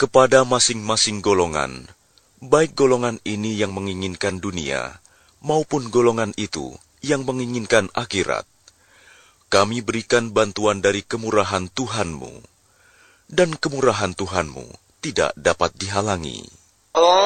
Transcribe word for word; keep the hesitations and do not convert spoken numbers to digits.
kepada masing-masing golongan, baik golongan ini yang menginginkan dunia, maupun golongan itu yang menginginkan akhirat, kami berikan bantuan dari kemurahan Tuhanmu, dan kemurahan Tuhanmu tidak dapat dihalangi.